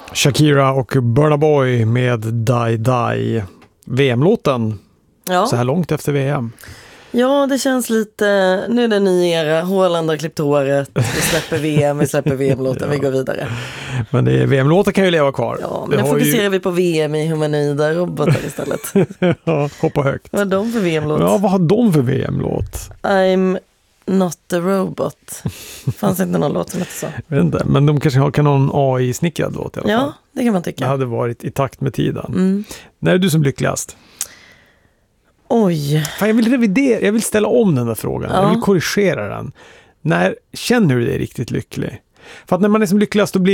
Shakira och Burna Boy med Die Die. VM-låten så här långt efter VM. Ja, det känns lite... Nu är det ny era. Haaland har klippt håret. Vi släpper VM, vi släpper VM-låten, vi går vidare. Men VM-låten kan ju leva kvar. Ja, men nu fokuserar vi på VM i humanoida robotar istället. Ja, hoppa högt. Vad har de för VM-låt? Ja, vad har de för VM-låt? I'm not a robot. Fanns inte någon låt som hette så? Jag vet inte, men de kanske kan ha en AI-snickrad låt i alla fall. Ja, det kan man tycka. Det hade varit i takt med tiden. När är du som lyckligast? Oj. Fan, jag vill ställa om den där frågan. Jag vill korrigera den. När känner du dig riktigt lycklig? För att när man är som lyckligast då blir